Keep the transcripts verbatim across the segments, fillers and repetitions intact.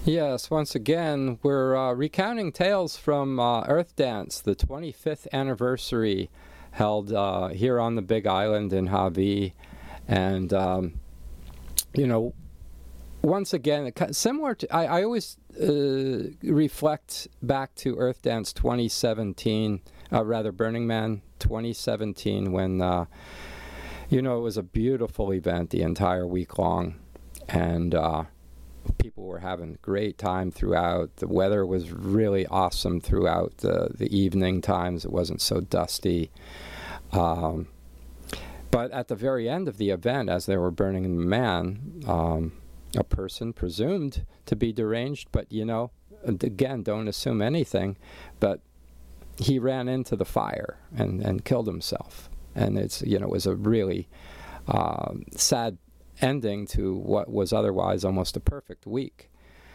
Yes, once again, we're uh, recounting tales from uh, Earth Dance, the twenty-fifth anniversary held uh, here on the Big Island in Hawaii. And, um, you know, once again, similar to, I, I always uh, reflect back to Earth Dance twenty seventeen, uh, rather Burning Man twenty seventeen, when, uh, you know, it was a beautiful event the entire week long. And, uh, people were having a great time throughout. The weather was really awesome throughout the, the evening times. It wasn't so dusty. Um, but at the very end of the event, as they were burning the man, um, a person presumed to be deranged, but, you know, again, don't assume anything, but he ran into the fire and, and killed himself. And it's, you know, it was a really uh, sad ending to what was otherwise almost a perfect week.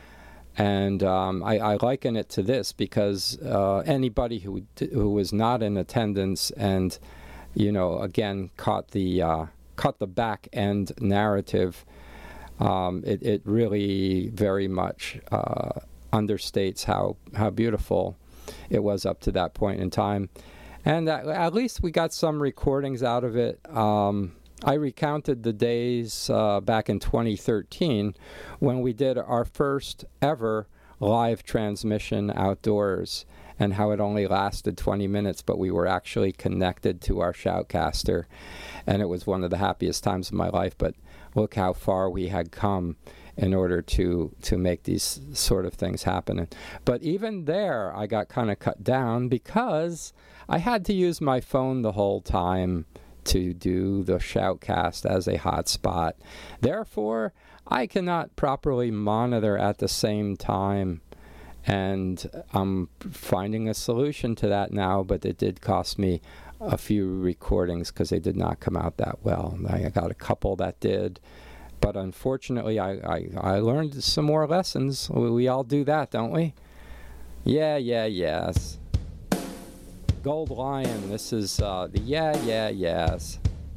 And um, I, I liken it to this because uh, anybody who who was not in attendance and, you know, again caught the uh, caught the back end narrative, um, it it really very much uh, understates how how beautiful it was up to that point in time. And at, at least we got some recordings out of it. Um, I recounted the days uh, back in twenty thirteen when we did our first ever live transmission outdoors, and how it only lasted twenty minutes, but we were actually connected to our shoutcaster, and it was one of the happiest times of my life. But look how far we had come in order to to make these sort of things happen. But even there, I got kind of cut down because I had to use my phone the whole time to do the shoutcast as a hotspot. Therefore, I cannot properly monitor at the same time, and I'm finding a solution to that now, but it did cost me a few recordings because they did not come out that well. I got a couple that did, but unfortunately, I, I, I learned some more lessons. We, we all do that, don't we? Yeah, yeah, yes. Gold Lion, this is uh, the yeah, yeah, yes.